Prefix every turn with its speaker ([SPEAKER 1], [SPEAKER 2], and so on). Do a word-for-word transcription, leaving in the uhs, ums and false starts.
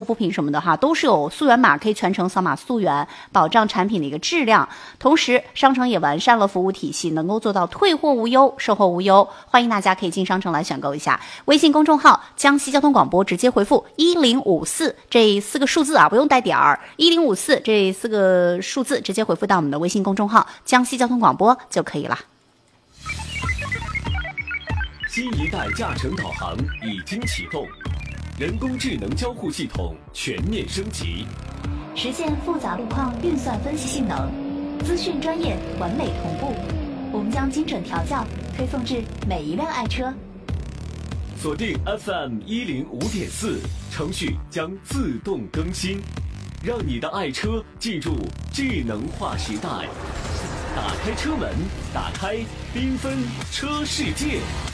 [SPEAKER 1] 部品什么的哈，都是有溯源码，可以全程扫码溯源，保障产品的一个质量。同时，商城也完善了服务体系，能够做到退货无忧、售后无忧。欢迎大家可以进商城来选购一下。微信公众号江西交通广播，直接回复一零五四这四个数字啊，不用带点儿，一零五四这四个数字直接回复到我们的微信公众号江西交通广播就可以了。
[SPEAKER 2] 新一代驾乘导航已经启动，人工智能交互系统全面升级，
[SPEAKER 3] 实现复杂路况运算分析性能，资讯专业完美同步。我们将精准调教，推送至每一辆爱车。
[SPEAKER 2] 锁定 F M 一零五点四，程序将自动更新，让你的爱车进入智能化时代。打开车门，打开缤纷车世界。